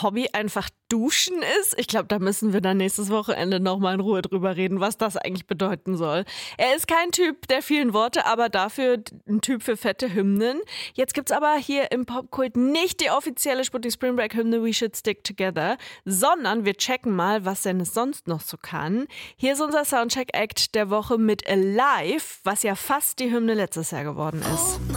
Hobby einfach Duschen ist? Ich glaube, da müssen wir dann nächstes Wochenende nochmal in Ruhe drüber reden, was das eigentlich bedeuten soll. Er ist kein Typ der vielen Worte, aber dafür ein Typ für fette Hymnen. Jetzt gibt's aber hier im Popkult nicht die offizielle Sputnik Spring Break Hymne We Should Stick Together, sondern wir checken mal, was denn es sonst noch so kann. Hier ist unser Soundcheck-Act der Woche mit Alive, was ja fast die Hymne letztes Jahr geworden ist.